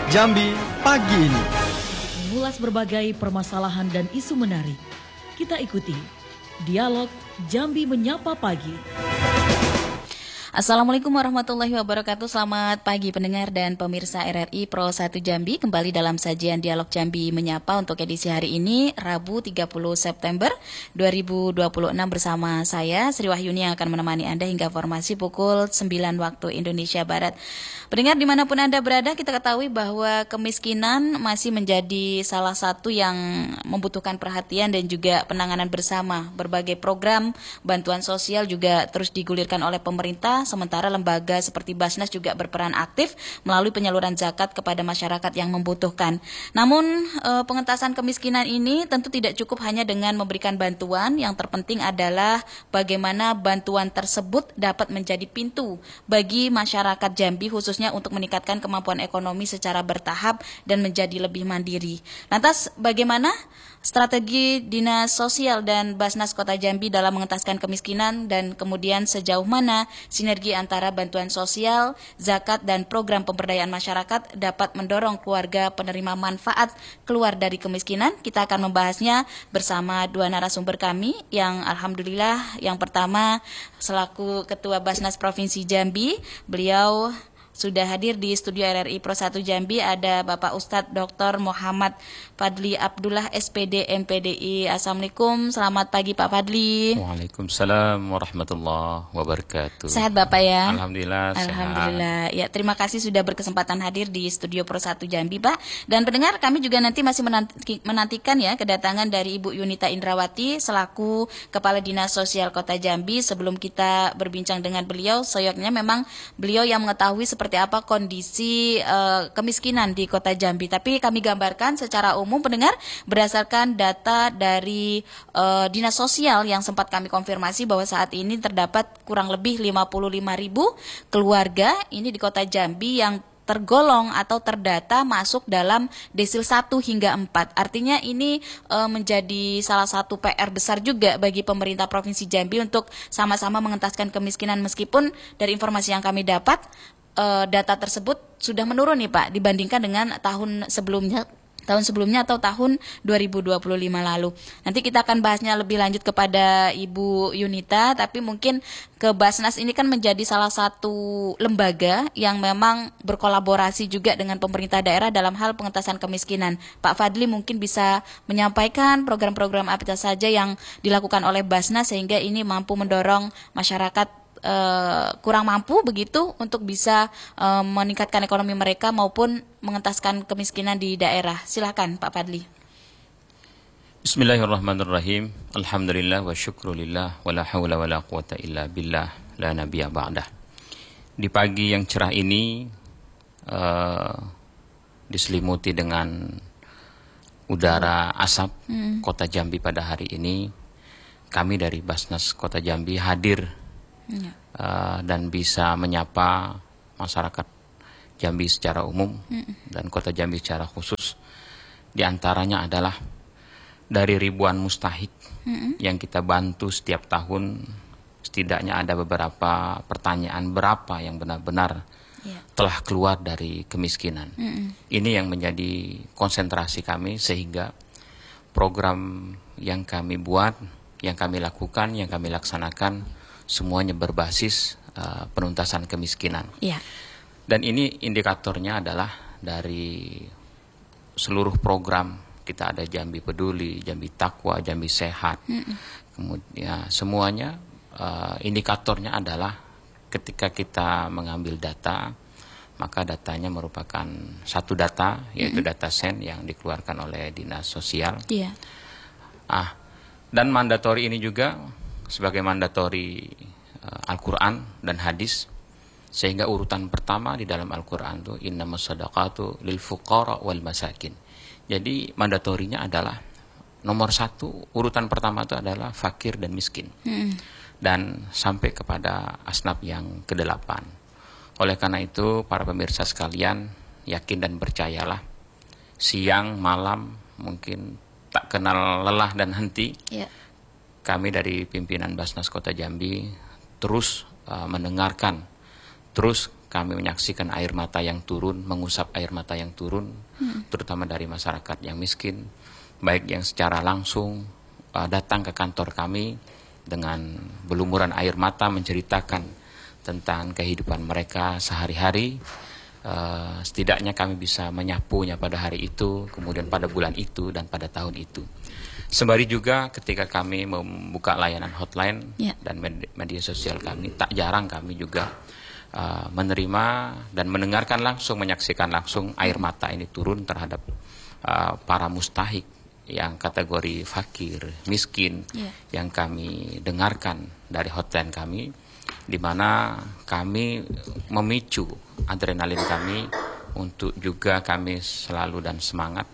Jambi pagi ini. Mengulas berbagai permasalahan dan isu menarik, kita ikuti Dialog Jambi Menyapa Pagi. Assalamualaikum warahmatullahi wabarakatuh. Selamat pagi pendengar dan pemirsa RRI Pro 1 Jambi. Kembali dalam sajian Dialog Jambi Menyapa untuk edisi hari ini, Rabu 30 September 2026 bersama saya Sri Wahyuni yang akan menemani Anda hingga formasi pukul 9 waktu Indonesia Barat. Pendengar dimanapun Anda berada, kita ketahui bahwa kemiskinan masih menjadi salah satu yang membutuhkan perhatian dan juga penanganan bersama. Berbagai program bantuan sosial juga terus digulirkan oleh pemerintah, sementara lembaga seperti Basnas juga berperan aktif melalui penyaluran zakat kepada masyarakat yang membutuhkan. Namun pengentasan kemiskinan ini tentu tidak cukup hanya dengan memberikan bantuan, yang terpenting adalah bagaimana bantuan tersebut dapat menjadi pintu bagi masyarakat Jambi khususnya untuk meningkatkan kemampuan ekonomi secara bertahap dan menjadi lebih mandiri. Lantas bagaimana strategi Dinas Sosial dan Basnas Kota Jambi dalam mengentaskan kemiskinan dan kemudian sejauh mana sinergi antara bantuan sosial, zakat, dan program pemberdayaan masyarakat dapat mendorong keluarga penerima manfaat keluar dari kemiskinan? Kita akan membahasnya bersama dua narasumber kami yang alhamdulillah yang pertama selaku Ketua Basnas Provinsi Jambi, beliau sudah hadir di studio RRI Pro 1 Jambi, ada Bapak Ustadz Dr. Muhammad Fadli Abdullah SPD MPDI. Assalamualaikum, selamat pagi Pak Fadli. Waalaikumsalam warahmatullahi wabarakatuh. Sehat Bapak ya? Alhamdulillah, Alhamdulillah. Ya, terima kasih sudah berkesempatan hadir di studio Pro 1 Jambi Pak. Dan pendengar, kami juga nanti masih menantikan ya kedatangan dari Ibu Yunita Indrawati selaku Kepala Dinas Sosial Kota Jambi. Sebelum kita berbincang dengan beliau, seyoknya memang beliau yang mengetahui seperti apa kondisi kemiskinan di Kota Jambi. Tapi kami gambarkan secara umum pendengar berdasarkan data dari Dinas Sosial yang sempat kami konfirmasi bahwa saat ini terdapat kurang lebih 55.000 keluarga ini di Kota Jambi yang tergolong atau terdata masuk dalam desil 1 hingga 4. Artinya ini menjadi salah satu PR besar juga bagi pemerintah Provinsi Jambi untuk sama-sama mengentaskan kemiskinan, meskipun dari informasi yang kami dapat data tersebut sudah menurun nih Pak dibandingkan dengan tahun sebelumnya atau tahun 2025 lalu. Nanti kita akan bahasnya lebih lanjut kepada Ibu Yunita, tapi mungkin ke Basnas ini kan menjadi salah satu lembaga yang memang berkolaborasi juga dengan pemerintah daerah dalam hal pengentasan kemiskinan. Pak Fadli mungkin bisa menyampaikan program-program apa saja yang dilakukan oleh Basnas sehingga ini mampu mendorong masyarakat kurang mampu begitu untuk bisa meningkatkan ekonomi mereka maupun mengentaskan kemiskinan di daerah. Silakan Pak Fadli. Bismillahirrahmanirrahim. Alhamdulillah wa syukrulillah wa la hawla wa la quwata illa billah la nabiyya ba'dah. Di pagi yang cerah ini diselimuti dengan udara asap Kota Jambi pada hari ini, kami dari Basnas Kota Jambi hadir dan bisa menyapa masyarakat Jambi secara umum dan Kota Jambi secara khusus. Di antaranya adalah dari ribuan mustahik yang kita bantu setiap tahun, setidaknya ada beberapa pertanyaan berapa yang benar-benar telah keluar dari kemiskinan. Ini yang menjadi konsentrasi kami, sehingga program yang kami buat, yang kami lakukan, yang kami laksanakan semuanya berbasis penuntasan kemiskinan. Dan ini indikatornya adalah dari seluruh program. Kita ada Jambi Peduli, Jambi Takwa, Jambi Sehat. Kemudian semuanya indikatornya adalah ketika kita mengambil data, maka datanya merupakan satu data, yaitu data sen yang dikeluarkan oleh Dinas Sosial. Dan mandatori ini juga sebagai mandatori Al-Quran dan hadis, sehingga urutan pertama di dalam Al-Quran itu innamas shadaqatu lil fuqara wal masakin. Jadi mandatorinya adalah nomor satu, urutan pertama itu adalah fakir dan miskin, dan sampai kepada asnaf yang ke-8. Oleh karena itu para pemirsa sekalian, yakin dan percayalah, siang malam mungkin tak kenal lelah dan henti, kami dari pimpinan Basnas Kota Jambi terus mendengarkan, terus kami menyaksikan air mata yang turun, mengusap air mata yang turun, terutama dari masyarakat yang miskin, baik yang secara langsung datang ke kantor kami dengan belumuran air mata menceritakan tentang kehidupan mereka sehari-hari. Setidaknya kami bisa menyapunya pada hari itu, kemudian pada bulan itu, dan pada tahun itu. Sembari juga ketika kami membuka layanan hotline dan media sosial kami, tak jarang kami juga menerima dan mendengarkan langsung, menyaksikan langsung air mata ini turun terhadap para mustahik yang kategori fakir, miskin, yang kami dengarkan dari hotline kami, di mana kami memicu adrenalin kami untuk juga kami selalu dan semangat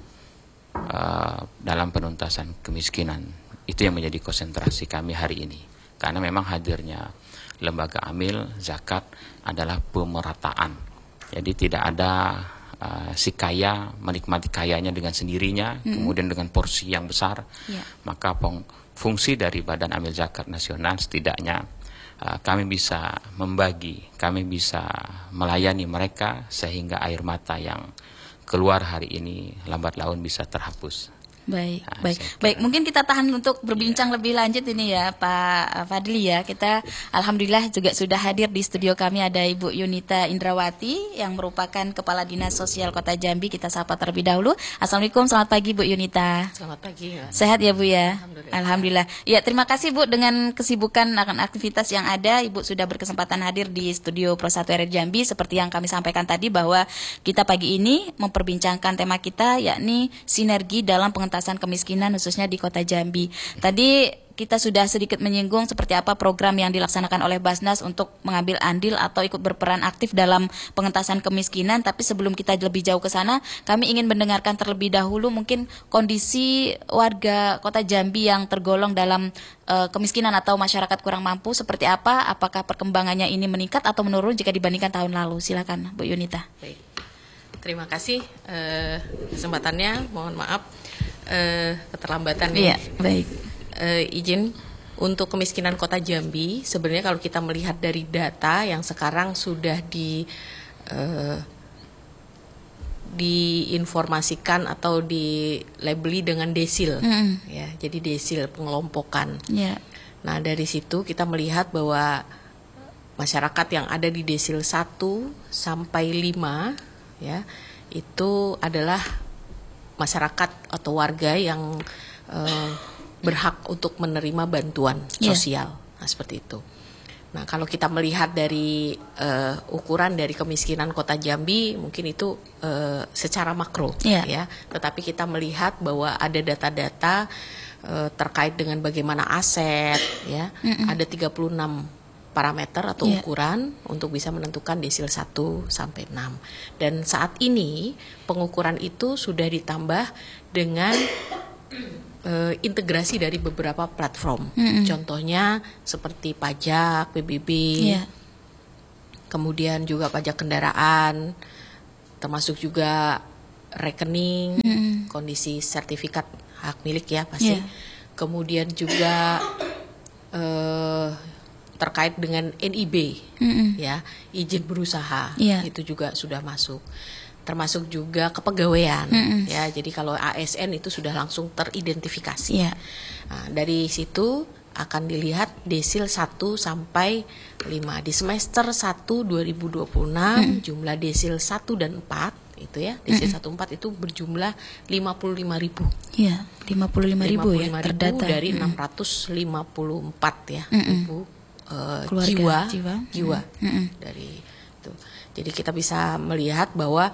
dalam penuntasan kemiskinan. Itu yang menjadi konsentrasi kami hari ini. Karena memang hadirnya lembaga amil zakat adalah pemerataan. Jadi tidak ada si kaya menikmati kayanya dengan sendirinya, kemudian dengan porsi yang besar. Maka fungsi dari Badan Amil Zakat Nasional setidaknya kami bisa membagi, kami bisa melayani mereka sehingga air mata yang keluar hari ini lambat laun bisa terhapus. Baik. Mungkin kita tahan untuk berbincang lebih lanjut ini ya, Pak Fadli ya. Kita alhamdulillah juga sudah hadir di studio kami ada Ibu Yunita Indrawati yang merupakan Kepala Dinas Sosial Kota Jambi. Kita sapa terlebih dahulu. Assalamualaikum, selamat pagi Bu Yunita. Selamat pagi. Ya. Sehat ya Bu ya? Alhamdulillah. Ya, terima kasih Bu dengan kesibukan akan aktivitas yang ada. Ibu sudah berkesempatan hadir di studio Pro 1 RRI Jambi. Seperti yang kami sampaikan tadi bahwa kita pagi ini memperbincangkan tema kita yakni sinergi dalam pengentasan kemiskinan khususnya di Kota Jambi. Tadi kita sudah sedikit menyinggung seperti apa program yang dilaksanakan oleh Basnas untuk mengambil andil atau ikut berperan aktif dalam pengentasan kemiskinan. Tapi sebelum kita lebih jauh ke sana, kami ingin mendengarkan terlebih dahulu mungkin kondisi warga Kota Jambi yang tergolong dalam kemiskinan atau masyarakat kurang mampu seperti apa. Apakah perkembangannya ini meningkat atau menurun jika dibandingkan tahun lalu? Silakan Bu Yunita. Baik. Terima kasih kesempatannya. Mohon maaf keterlambatan ya. Baik. Izin untuk kemiskinan Kota Jambi sebenarnya kalau kita melihat dari data yang sekarang sudah diinformasikan atau dilabeli dengan desil, ya. Jadi desil pengelompokan. Nah dari situ kita melihat bahwa masyarakat yang ada di desil 1 sampai 5, ya, itu adalah masyarakat atau warga yang berhak untuk menerima bantuan sosial. Nah, seperti itu. Nah, kalau kita melihat dari ukuran dari kemiskinan Kota Jambi, mungkin itu secara makro, ya. Tetapi kita melihat bahwa ada data-data terkait dengan bagaimana aset, ya. Ada 36 parameter atau ukuran untuk bisa menentukan desil 1 sampai 6. Dan saat ini pengukuran itu sudah ditambah dengan integrasi dari beberapa platform. Contohnya seperti pajak, PBB, kemudian juga pajak kendaraan, termasuk juga rekening, kondisi sertifikat hak milik ya pasti. Kemudian juga terkait dengan NIB, ya, izin berusaha, itu juga sudah masuk. Termasuk juga kepegawaian, ya. Jadi kalau ASN itu sudah langsung teridentifikasi. Nah, dari situ akan dilihat desil 1 sampai 5. Di semester 1 2026 jumlah desil 1 dan 4 itu ya, desil 1 4 itu berjumlah 55.000. Iya, 55.000 ya terdata dari 654 ya, ibu jiwa dari itu. Jadi kita bisa melihat bahwa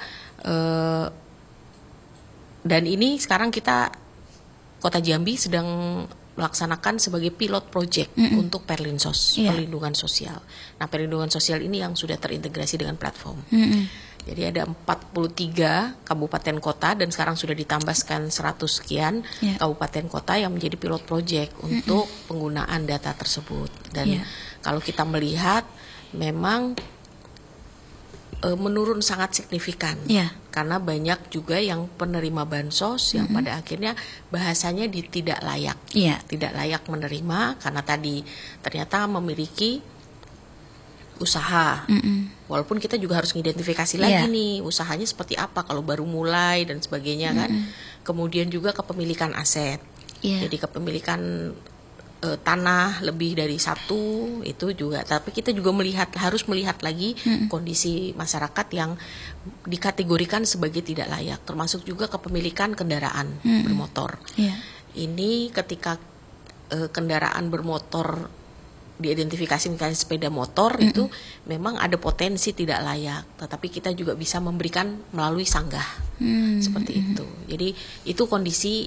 dan ini sekarang kita Kota Jambi sedang melaksanakan sebagai pilot project untuk Perlinsos, perlindungan sosial. Nah, perlindungan sosial ini yang sudah terintegrasi dengan platform. Jadi ada 43 kabupaten kota dan sekarang sudah ditambahkan 100 sekian kabupaten kota yang menjadi pilot project untuk penggunaan data tersebut. Dan kalau kita melihat memang menurun sangat signifikan. Karena banyak juga yang penerima bansos yang pada akhirnya bahasanya tidak layak. Tidak layak menerima karena tadi ternyata memiliki usaha. Walaupun kita juga harus mengidentifikasi lagi nih usahanya seperti apa kalau baru mulai dan sebagainya kan. Kemudian juga kepemilikan aset. Jadi kepemilikan tanah lebih dari satu itu juga. Tapi kita juga harus melihat lagi kondisi masyarakat yang dikategorikan sebagai tidak layak, termasuk juga kepemilikan kendaraan bermotor. Ini ketika kendaraan bermotor diidentifikasi misalnya sepeda motor itu memang ada potensi tidak layak, tetapi kita juga bisa memberikan melalui sanggah seperti itu. Jadi itu kondisi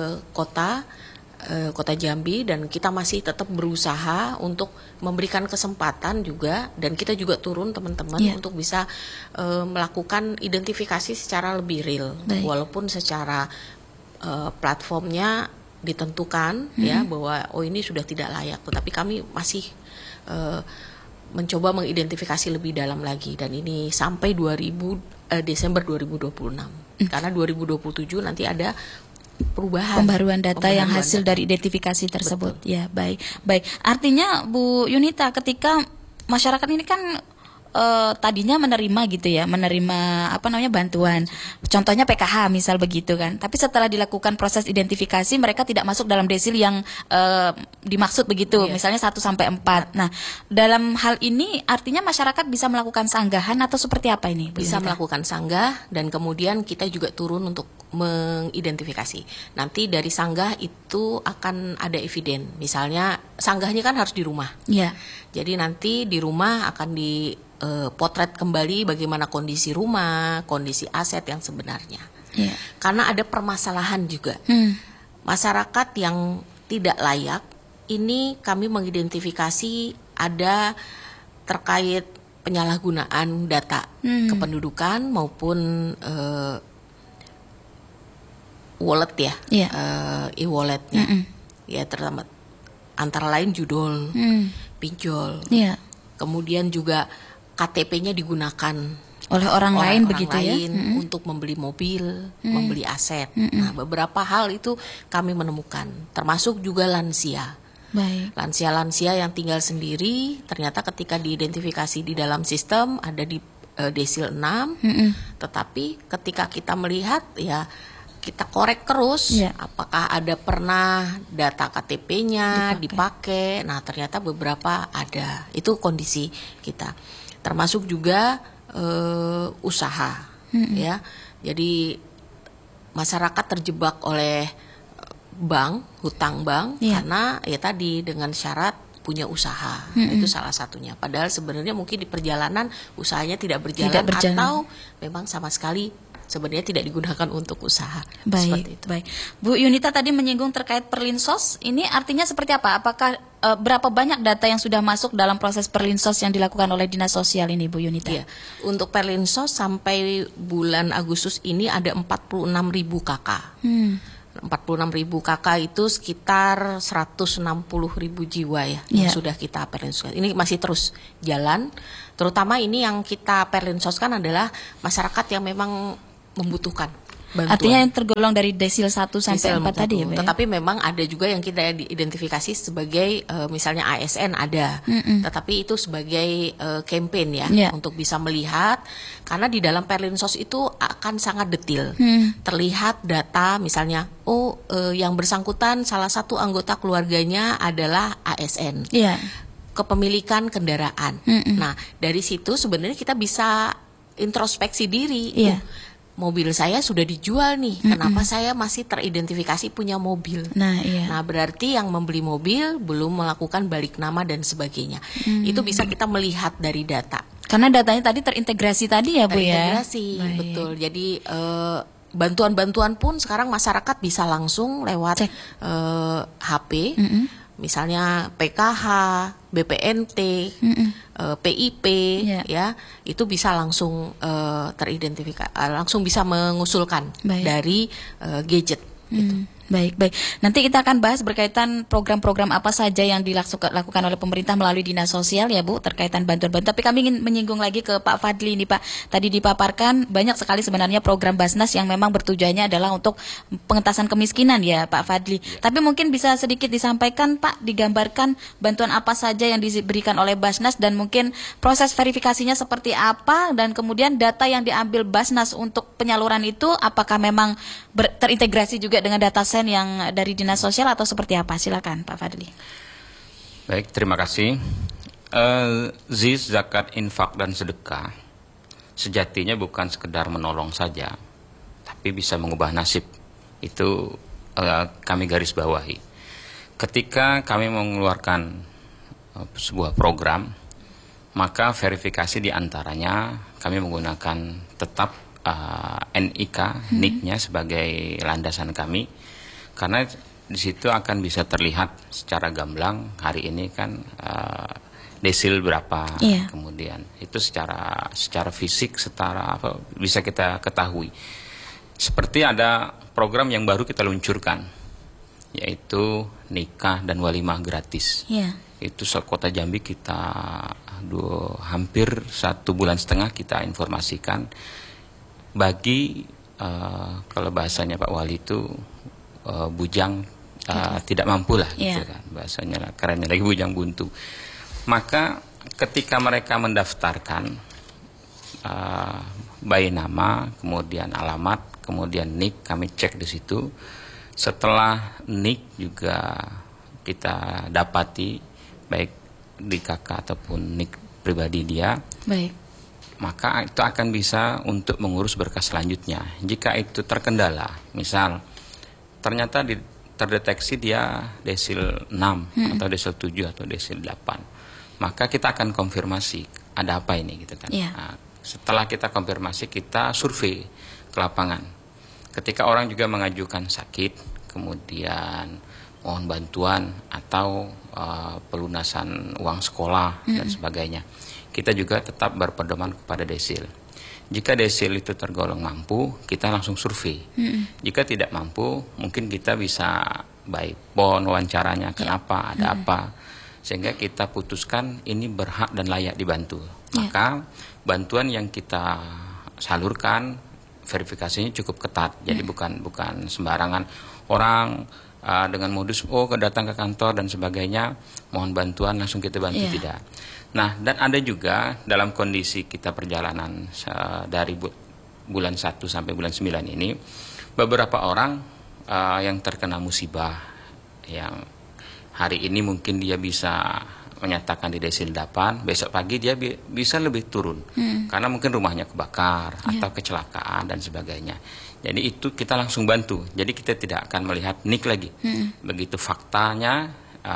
Kota Jambi, dan kita masih tetap berusaha untuk memberikan kesempatan juga, dan kita juga turun teman-teman untuk bisa melakukan identifikasi secara lebih real. Walaupun secara platformnya ditentukan ya bahwa ini sudah tidak layak, tetapi kami masih mencoba mengidentifikasi lebih dalam lagi, dan ini sampai Desember 2026 karena 2027 nanti ada pembaruan data yang hasil dari identifikasi tersebut. Betul. Ya, baik. Artinya Bu Yunita, ketika masyarakat ini kan tadinya menerima gitu ya, menerima bantuan. Contohnya PKH misal begitu kan. Tapi setelah dilakukan proses identifikasi mereka tidak masuk dalam desil yang dimaksud begitu, misalnya 1 sampai 4. Nah, dalam hal ini artinya masyarakat bisa melakukan sanggahan atau seperti apa ini, Bu Bisa Yunita? melakukan sanggah, dan kemudian kita juga turun untuk mengidentifikasi. Nanti dari sanggah itu akan ada eviden. Misalnya sanggahnya kan harus di rumah. Jadi nanti di rumah akan potret kembali bagaimana kondisi rumah, kondisi aset yang sebenarnya. Karena ada permasalahan juga. Masyarakat yang tidak layak, ini kami mengidentifikasi ada terkait penyalahgunaan data kependudukan maupun wallet ya, e-walletnya. Ya, terutama antara lain judul, pinjol. Kemudian juga KTP-nya digunakan oleh orang lain begitu untuk membeli mobil, membeli aset. Nah, beberapa hal itu kami menemukan, termasuk juga lansia. Lansia-lansia yang tinggal sendiri, ternyata ketika diidentifikasi di dalam sistem ada di desil 6, tetapi ketika kita melihat ya kita korek terus, apakah ada pernah data KTP-nya dipakai. Nah, ternyata beberapa ada. Itu kondisi kita. Termasuk juga usaha, ya. Jadi masyarakat terjebak oleh hutang bank, karena ya tadi dengan syarat punya usaha. Itu salah satunya. Padahal sebenarnya mungkin di perjalanan usahanya tidak berjalan. Atau memang sama sekali sebenarnya tidak digunakan untuk usaha. Seperti itu. Bu Yunita tadi menyinggung terkait Perlinsos, ini artinya seperti apa? Apakah berapa banyak data yang sudah masuk dalam proses Perlinsos yang dilakukan oleh Dinas Sosial ini, Bu Yunita? Untuk Perlinsos sampai bulan Agustus ini ada 46.000 KK. 46.000 KK itu sekitar 160.000 jiwa yang sudah kita Perlinsos. Ini masih terus jalan. Terutama ini yang kita Perlinsoskan adalah masyarakat yang memang membutuhkan bantuan. Artinya yang tergolong dari desil 1 sampai 4 tadi ya, Bu? Tetapi memang ada juga yang kita identifikasi sebagai misalnya ASN ada. Tetapi itu sebagai campaign untuk bisa melihat, karena di dalam Perlinsos itu akan sangat detail. Terlihat data misalnya yang bersangkutan salah satu anggota keluarganya adalah ASN. Kepemilikan kendaraan. Nah, dari situ sebenarnya kita bisa introspeksi diri. Mobil saya sudah dijual nih, kenapa saya masih teridentifikasi punya mobil? Nah, berarti yang membeli mobil belum melakukan balik nama dan sebagainya. Itu bisa kita melihat dari data. Karena datanya tadi terintegrasi tadi ya, Bu ya? Terintegrasi, betul. Jadi bantuan-bantuan pun sekarang masyarakat bisa langsung lewat HP. Misalnya PKH, BPNT, PIP, ya itu bisa langsung teridentifikasi, langsung bisa mengusulkan dari gadget. Gitu. Baik. Nanti kita akan bahas berkaitan program-program apa saja yang dilakukan oleh pemerintah melalui Dinas Sosial ya Bu, terkaitan bantuan-bantuan. Tapi kami ingin menyinggung lagi ke Pak Fadli nih Pak. Tadi dipaparkan banyak sekali sebenarnya program Basnas yang memang bertujuannya adalah untuk pengentasan kemiskinan ya Pak Fadli. Ya. Tapi mungkin bisa sedikit disampaikan Pak, digambarkan bantuan apa saja yang diberikan oleh Basnas dan mungkin proses verifikasinya seperti apa, dan kemudian data yang diambil Basnas untuk penyaluran itu apakah memang terintegrasi juga dengan data yang dari Dinas Sosial atau seperti apa? Silakan Pak Fadli. Baik, terima kasih. Zakat, infak, dan sedekah sejatinya bukan sekedar menolong saja, tapi bisa mengubah nasib. Itu kami garis bawahi. Ketika kami mengeluarkan sebuah program, maka verifikasi diantaranya kami menggunakan tetap NIK, NIK-nya sebagai landasan kami. Karena di situ akan bisa terlihat secara gamblang hari ini kan desil berapa, kemudian itu secara fisik, secara apa bisa kita ketahui. Seperti ada program yang baru kita luncurkan, yaitu nikah dan walimah gratis. Itu Kota Jambi kita hampir 1,5 bulan kita informasikan bagi kalau bahasanya Pak Wali itu bujang tidak mampu lah gitu kan, bahasanya kerennya lagi bujang buntu. Maka ketika mereka mendaftarkan bayi nama, kemudian alamat, kemudian NIK, kami cek di situ. Setelah NIK juga kita dapati baik di kakak ataupun NIK pribadi dia, maka itu akan bisa untuk mengurus berkas selanjutnya. Jika itu terkendala, misal ternyata terdeteksi dia desil 6 atau desil 7 atau desil 8, maka kita akan konfirmasi ada apa ini gitu kan. Nah, setelah kita konfirmasi, kita survei ke lapangan. Ketika orang juga mengajukan sakit, kemudian mohon bantuan atau pelunasan uang sekolah dan sebagainya, kita juga tetap berpedoman kepada desil. Jika desil itu tergolong mampu, kita langsung survei. Jika tidak mampu, mungkin kita bisa by phone wawancaranya, kenapa, ada apa, sehingga kita putuskan ini berhak dan layak dibantu. Maka bantuan yang kita salurkan verifikasinya cukup ketat. Jadi bukan sembarangan orang dengan modus datang ke kantor dan sebagainya, mohon bantuan langsung kita bantu, tidak. Nah, dan ada juga dalam kondisi kita perjalanan dari bulan 1 sampai bulan 9 ini, beberapa orang yang terkena musibah, yang hari ini mungkin dia bisa menyatakan di desil 8, besok pagi dia bisa lebih turun, karena mungkin rumahnya kebakar atau kecelakaan dan sebagainya. Jadi itu kita langsung bantu, jadi kita tidak akan melihat NIK lagi. Begitu faktanya,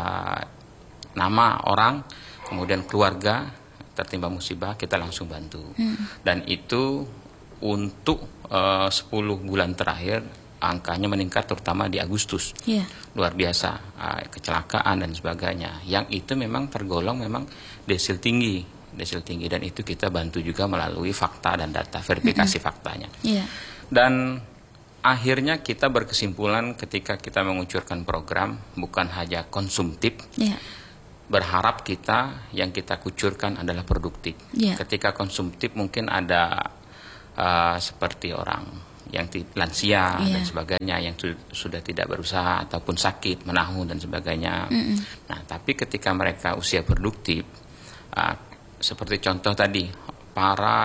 nama orang, kemudian keluarga tertimpa musibah, kita langsung bantu. Dan itu untuk 10 bulan terakhir angkanya meningkat, terutama di Agustus. Luar biasa, kecelakaan dan sebagainya. Yang itu memang tergolong memang desil tinggi, dan itu kita bantu juga melalui fakta dan data, verifikasi faktanya. Dan akhirnya kita berkesimpulan ketika kita mengucurkan program bukan hanya konsumtif, berharap yang kita kucurkan adalah produktif. Ketika konsumtif mungkin ada seperti orang yang lansia dan sebagainya, yang sudah tidak berusaha ataupun sakit, menahun dan sebagainya. Nah, tapi ketika mereka usia produktif, seperti contoh tadi, para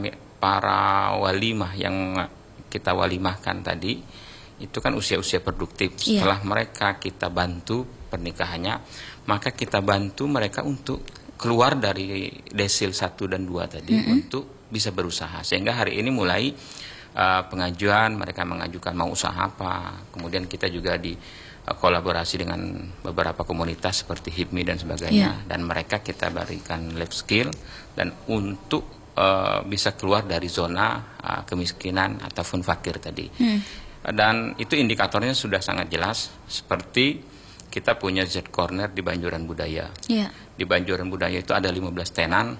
walimah yang kita walimahkan tadi, itu kan usia-usia produktif. Setelah mereka kita bantu pernikahannya, maka kita bantu mereka untuk keluar dari desil 1 dan 2 tadi, untuk bisa berusaha. Sehingga hari ini mulai pengajuan, mereka mengajukan mau usaha apa. Kemudian kita juga kolaborasi dengan beberapa komunitas seperti HIPMI dan sebagainya, dan mereka kita berikan life skill dan untuk bisa keluar dari zona kemiskinan ataupun fakir tadi. Dan itu indikatornya sudah sangat jelas, seperti kita punya Z Corner di Banjuran Budaya. Di Banjuran Budaya itu ada 15 tenan,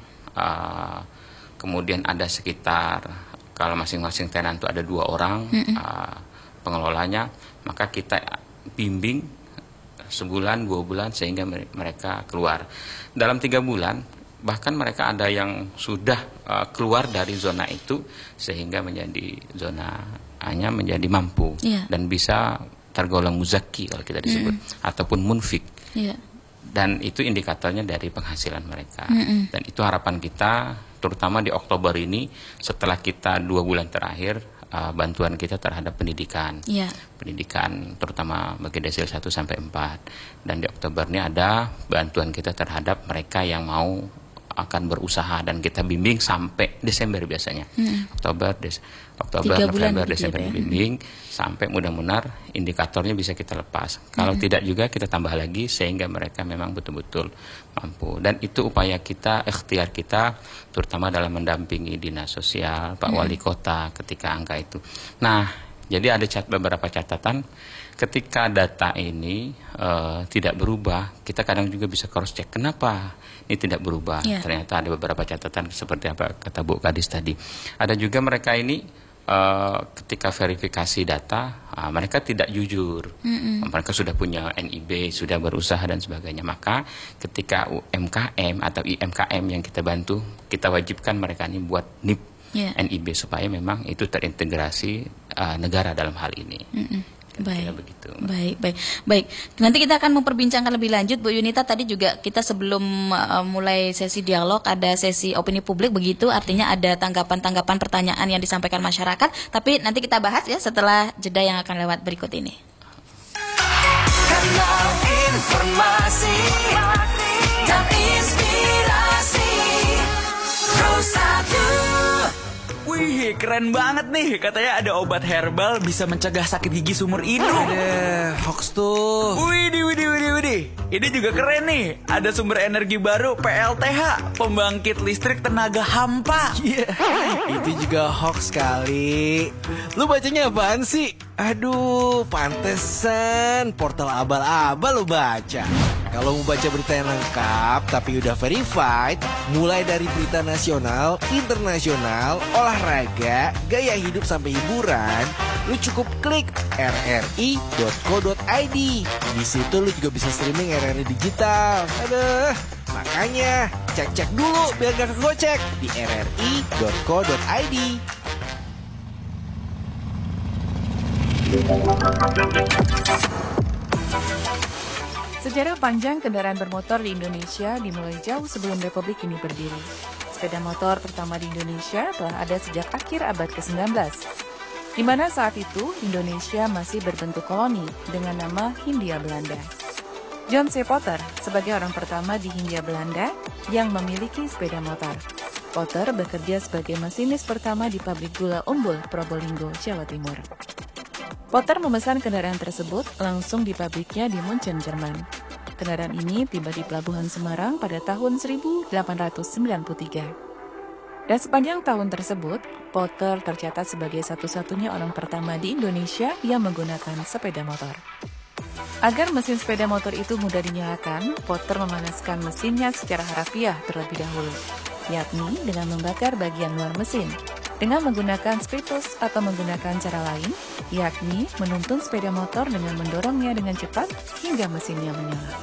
kemudian ada sekitar, kalau masing-masing tenan itu ada 2 orang pengelolanya, maka kita bimbing sebulan, 2 bulan sehingga mereka keluar. Dalam 3 bulan bahkan mereka ada yang sudah keluar dari zona itu sehingga menjadi zona hanya menjadi mampu dan bisa tergolong muzaki kalau kita disebut ataupun munfik. Dan itu indikatornya dari penghasilan mereka. Dan itu harapan kita terutama di Oktober ini setelah kita 2 bulan terakhir bantuan kita terhadap pendidikan. Pendidikan terutama bagi desil 1 sampai 4. Dan di Oktober ini ada bantuan kita terhadap mereka yang mau akan berusaha dan kita bimbing sampai Desember biasanya. Oktober, November, Desember bimbing sampai mudah-mudahan indikatornya bisa kita lepas. Kalau tidak juga kita tambah lagi sehingga mereka memang betul-betul mampu. Dan itu upaya kita, ikhtiar kita terutama dalam mendampingi dinas sosial, Pak Wali Kota ketika angka itu. Nah, jadi ada beberapa catatan ketika data ini tidak berubah, kita kadang juga bisa cross check kenapa ini tidak berubah. Ternyata ada beberapa catatan seperti apa kata Bu Kadis tadi. Ada juga mereka ini ketika verifikasi data mereka tidak jujur. Mereka sudah punya NIB, sudah berusaha dan sebagainya. Maka ketika UMKM atau IMKM yang kita bantu, kita wajibkan mereka ini buat NIP, NIB supaya memang itu terintegrasi negara dalam hal ini. Baik. Nanti kita akan memperbincangkan lebih lanjut, Bu Yunita. Tadi juga kita sebelum mulai sesi dialog ada sesi opini publik begitu, artinya ada tanggapan pertanyaan yang disampaikan masyarakat. Tapi nanti kita bahas ya setelah jeda yang akan lewat berikut ini. Kanal informasi dan inspirasi Pro 1. Wih, keren banget nih. Katanya ada obat herbal bisa mencegah sakit gigi seumur hidup. Ada hoax tuh. Widih. Ini juga keren nih. Ada sumber energi baru PLTH, pembangkit listrik tenaga hampa. Itu juga hoax kali. Lu bacanya apaan sih? Aduh, pantesan portal abal-abal lu baca. Kalau mau baca berita yang lengkap tapi udah verified, mulai dari berita nasional, internasional, olahraga, gaya hidup sampai hiburan, lu cukup klik rri.co.id. Di situ lu juga bisa streaming RRI digital. Aduh, makanya cek dulu biar gak kegocek di rri.co.id. Sejarah panjang kendaraan bermotor di Indonesia dimulai jauh sebelum Republik ini berdiri. Sepeda motor pertama di Indonesia telah ada sejak akhir abad ke-19, di mana saat itu Indonesia masih berbentuk koloni dengan nama Hindia Belanda. John C. Potter sebagai orang pertama di Hindia Belanda yang memiliki sepeda motor. Potter bekerja sebagai masinis pertama di pabrik gula Umbul, Probolinggo, Jawa Timur. Potter memesan kendaraan tersebut langsung di pabriknya di Munchen, Jerman. Kendaraan ini tiba di Pelabuhan Semarang pada tahun 1893. Dan sepanjang tahun tersebut, Potter tercatat sebagai satu-satunya orang pertama di Indonesia yang menggunakan sepeda motor. Agar mesin sepeda motor itu mudah dinyalakan, Potter memanaskan mesinnya secara harafiah terlebih dahulu, yakni dengan membakar bagian luar mesin, dengan menggunakan spiritus atau menggunakan cara lain, yakni menuntun sepeda motor dengan mendorongnya dengan cepat hingga mesinnya menyala.